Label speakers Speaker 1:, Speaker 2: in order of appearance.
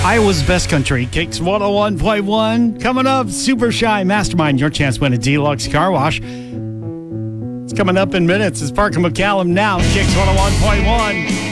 Speaker 1: Iowa's Best Country, Kicks 101.1. Coming up, Super Shy Mastermind, your chance to win a deluxe car wash. It's coming up in minutes. It's Parker McCallum now, Kicks 101.1.